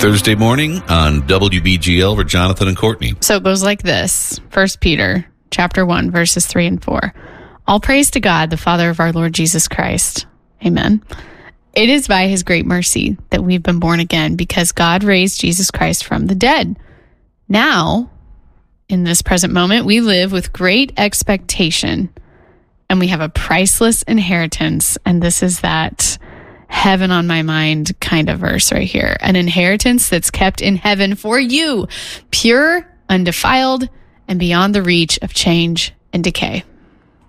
Thursday morning on WBGL with Jonathan and Courtney. So it goes like this. 1 Peter chapter 1, verses 3 and 4. All praise to God, the Father of our Lord Jesus Christ. Amen. It is by his great mercy that we've been born again, because God raised Jesus Christ from the dead. Now, in this present moment, we live with great expectation, and we have a priceless inheritance. And this is that heaven on my mind kind of verse right here. An inheritance that's kept in heaven for you, pure, undefiled, and beyond the reach of change and decay.